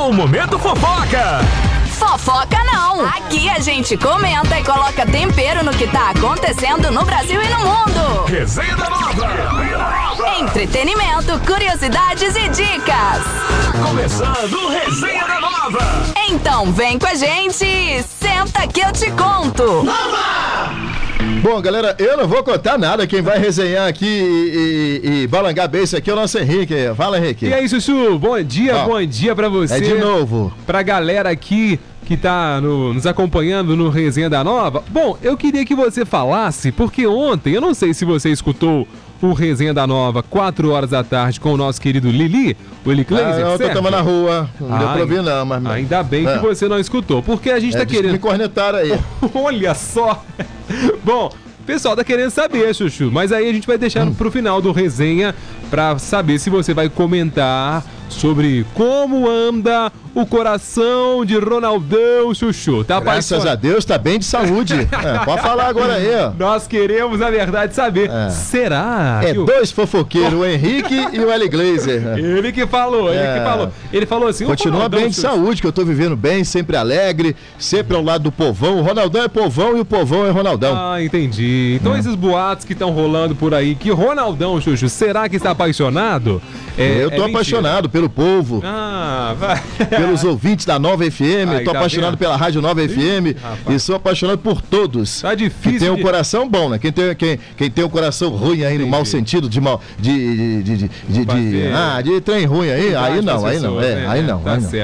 Chegou o Momento Fofoca! Fofoca não! Aqui a gente comenta e coloca tempero no que tá acontecendo no Brasil e no mundo! Resenha da Nova! Entretenimento, curiosidades e dicas! Começando o Resenha da Nova! Então vem com a gente! Senta que eu te conto! Bom, galera, eu não vou contar nada. Quem vai resenhar aqui e balangar bem isso aqui é o nosso Henrique. Fala, Henrique. E aí, Chuchu, bom dia pra você. É de novo. Pra galera aqui que tá nos acompanhando no Resenha da Nova. Bom, eu queria que você falasse, porque ontem, eu não sei se você escutou o Resenha da Nova, 4 horas da tarde, com o nosso querido Lili, o Eli Kleiser, eu certo? tava na rua, não deu pra ouvir não, mas... Ainda bem que você não escutou, porque a gente tá querendo... Me cornetaram aí. Olha só! Bom, o pessoal tá querendo saber, Chuchu, mas aí a gente vai deixar pro final do Resenha pra saber se você vai comentar sobre como anda o coração de Ronaldão, Chuchu. Tá Graças a Deus, tá bem de saúde. Pode falar agora aí, ó. Nós queremos, na verdade, saber. Será? Dois fofoqueiros, o Henrique e o Eli Kleiser. Ele que falou. Ele falou assim... Continua bem de saúde, que eu tô vivendo bem, sempre alegre, sempre ao lado do povão. O Ronaldão é povão e o povão é Ronaldão. Ah, entendi. Então esses boatos que estão rolando por aí, que Ronaldão, Chuchu, será que está apaixonado? Eu tô apaixonado pelo povo. Vai. Pelos ouvintes da Nova FM, Aí, tô apaixonado vendo? pela Rádio Nova FM e sou apaixonado por todos. Tá difícil. Que tem um coração bom, né? Quem tem um coração ruim aí, no mau sentido, de trem ruim aí, aí não. Aí não. Aí não. Certo.